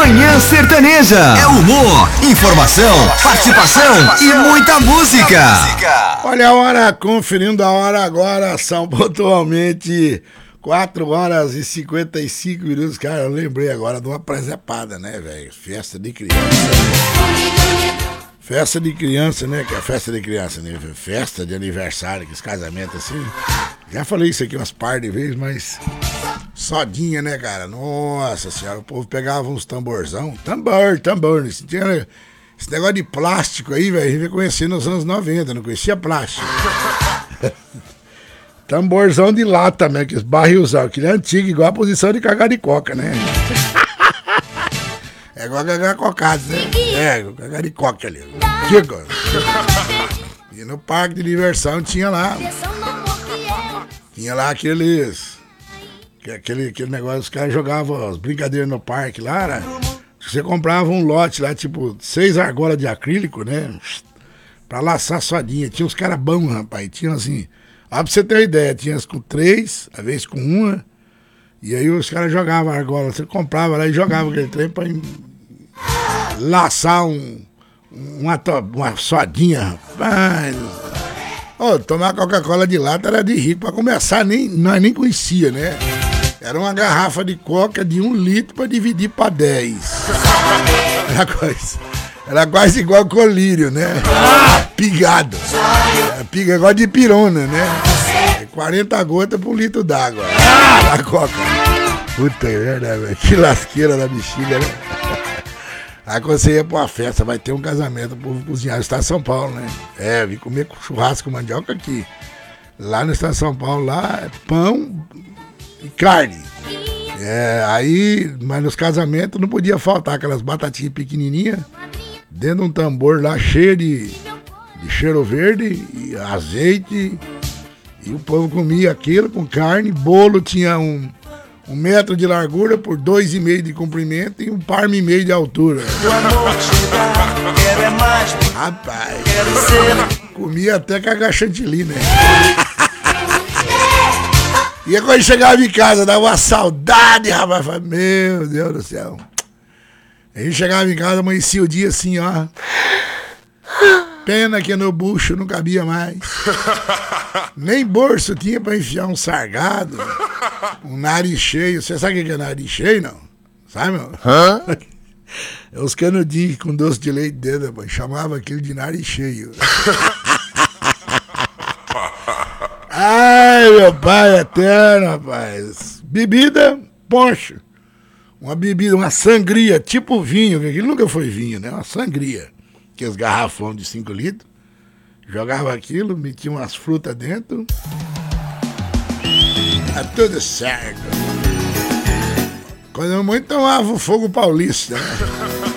Manhã Sertaneja. É humor, informação, participação e muita música. Olha a hora, conferindo a hora agora, são pontualmente 4 horas e 55 minutos. Cara, eu lembrei agora de uma presepada, né, velho? Festa de criança. Festa de criança, né? Que é festa de criança, né? Festa de aniversário, que esse casamento assim. Já falei isso aqui umas par de vezes, mas... Sodinha, né, cara? Nossa senhora, o povo pegava uns tamborzão. Tambor. Esse negócio de plástico aí, velho, a gente conhecia nos anos 90, não conhecia plástico. Tamborzão de lata, né? Que os barrilzão, que é antigo, igual a posição de cagar de coca, né? É igual cagar cocado, né? É, cagar de coca ali. E no parque de diversão tinha lá aquele negócio, os caras jogavam as brincadeiras no parque lá, né? Você comprava um lote lá, tipo, 6 argolas de acrílico, né? Pra laçar sodinha. Tinha uns caras bons, rapaz. Tinha assim, ó, pra você ter uma ideia, tinha as com 3, às vezes com 1. E aí os caras jogavam a argola. Você comprava lá e jogava aquele trem pra laçar uma sodinha, rapaz. Oh, tomar Coca-Cola de lata era de rico. Pra começar, nós nem conhecia, né? Era uma garrafa de coca de 1 litro pra dividir pra 10. Era quase igual colírio, né? Pigado. Piga igual de pirona, né? 40 gotas por 1 litro d'água. A coca. Puta merda, velho. Que lasqueira da bexiga, né? Aí quando você ia pra uma festa, vai ter um casamento, o povo cozinhar no estado de São Paulo, né? É, vim comer churrasco com mandioca aqui. Lá no estado de São Paulo, lá é pão e carne. É, aí, mas nos casamentos não podia faltar aquelas batatinhas pequenininhas, dentro de um tambor lá cheio de cheiro verde e azeite. E o povo comia aquilo com carne, bolo tinha 1 metro de largura por 2,5 de comprimento e 1,5 palmo de altura. Rapaz, comia até cagar chantilly, né? E aí quando chegava em casa, dava uma saudade, rapaz. Falei, meu Deus do céu. A gente chegava em casa, amanhecia o dia assim, ó. Pena que no bucho não cabia mais. Nem bolso tinha pra enfiar um sargado, um nariz cheio. Você sabe o que é nariz cheio, não? Sabe, não? Hã? É os canudinhos com doce de leite dentro, rapaz. Chamava aquilo de nariz cheio. Ai, meu pai eterno, rapaz. Bebida, poncho. Uma bebida, uma sangria, tipo vinho, que aquilo nunca foi vinho, né? Uma sangria. Aqueles garrafão de 5 litros. Jogava aquilo, metia umas frutas dentro. Tá tudo certo. Quando a mãe tomava o fogo paulista, né?